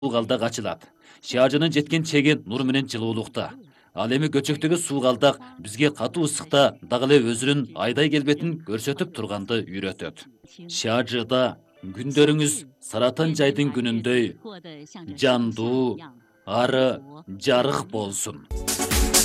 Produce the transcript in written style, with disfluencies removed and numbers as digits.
Сугалдак ачылат. Шаажынын жеткен чеги нур менен жылуулукта. Ал эми көчөктөгү суугалдак бизге катуу ысыкта дагы эле өзүнүн айдай келбетин көрсөтүп турганды үйрөтөт. Шаажыда күндөрүңүз Саратан жайдын күнүндөй жандуу, ары, жарык болсун.